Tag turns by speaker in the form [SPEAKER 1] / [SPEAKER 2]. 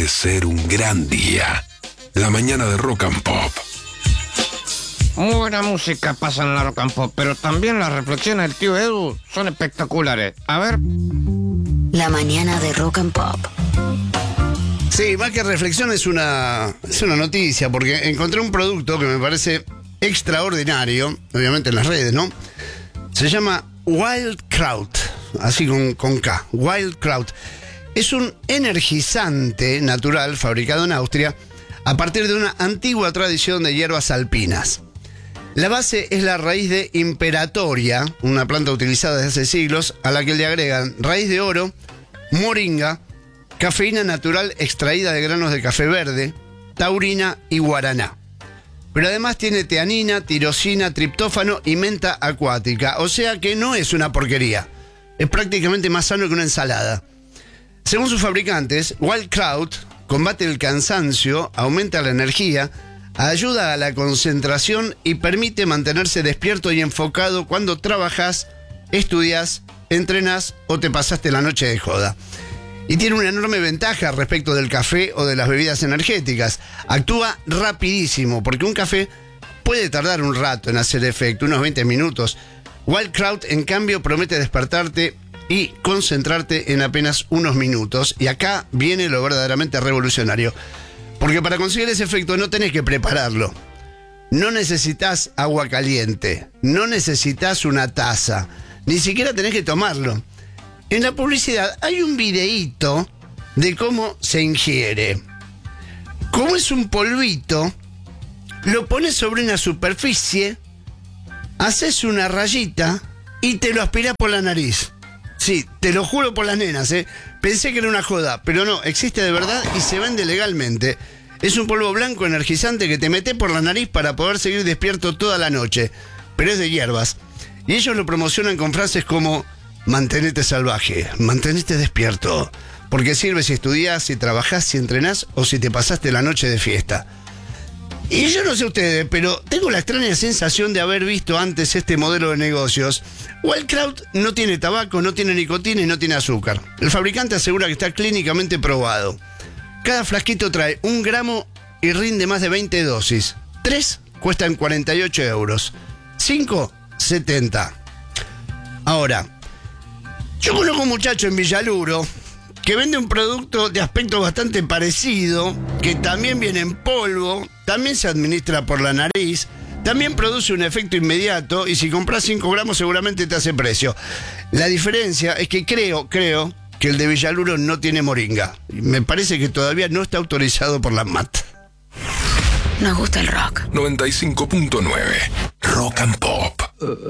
[SPEAKER 1] ser un gran día. La mañana de Rock and Pop.
[SPEAKER 2] Muy buena música pasa en la Rock and Pop, pero también las reflexiones del tío Edu son espectaculares. A ver.
[SPEAKER 3] La mañana de Rock and Pop.
[SPEAKER 4] Sí, más que reflexión es una noticia, porque encontré un producto que me parece extraordinario, obviamente en las redes, ¿no? Se llama Wild Kraut, así con K, Wild Kraut. Es un energizante natural fabricado en Austria a partir de una antigua tradición de hierbas alpinas. La base es la raíz de Imperatoria, una planta utilizada desde hace siglos, a la que le agregan raíz de oro, moringa, cafeína natural extraída de granos de café verde, taurina y guaraná. Pero además tiene teanina, tirosina, triptófano y menta acuática, o sea que no es una porquería. Es prácticamente más sano que una ensalada. Según sus fabricantes, Wild Kraut combate el cansancio, aumenta la energía, ayuda a la concentración y permite mantenerse despierto y enfocado cuando trabajas, estudias, entrenas o te pasaste la noche de joda. Y tiene una enorme ventaja respecto del café o de las bebidas energéticas. Actúa rapidísimo, porque un café puede tardar un rato en hacer efecto, unos 20 minutos. Wild Kraut, en cambio, promete despertarte y concentrarte en apenas unos minutos. Y acá viene lo verdaderamente revolucionario. Porque para conseguir ese efecto no tenés que prepararlo. No necesitas agua caliente, no necesitas una taza, ni siquiera tenés que tomarlo. En la publicidad hay un videíto de cómo se ingiere. Como es un polvito, lo pones sobre una superficie, haces una rayita y te lo aspirás por la nariz. Sí, te lo juro por las nenas, ¿eh? Pensé que era una joda, pero no, existe de verdad y se vende legalmente. Es un polvo blanco energizante que te metes por la nariz para poder seguir despierto toda la noche, pero es de hierbas. Y ellos lo promocionan con frases como: mantenete salvaje, mantenete despierto, porque sirve si estudias, si trabajás, si entrenás o si te pasaste la noche de fiesta. Y yo no sé ustedes, pero tengo la extraña sensación de haber visto antes este modelo de negocios. Wild Kraut no tiene tabaco, no tiene nicotina y no tiene azúcar. El fabricante asegura que está clínicamente probado. Cada frasquito trae 1 gramo y rinde más de 20 dosis. 3 cuestan 48 euros. 5, 70. Ahora, yo conozco un muchacho en Villaluro que vende un producto de aspecto bastante parecido, que también viene en polvo, también se administra por la nariz, también produce un efecto inmediato y si compras 5 gramos seguramente te hace precio. La diferencia es que creo que el de Villaluro no tiene moringa. Me parece que todavía no está autorizado por la MAT.
[SPEAKER 3] Nos gusta el rock.
[SPEAKER 1] 95.9 Rock and Pop.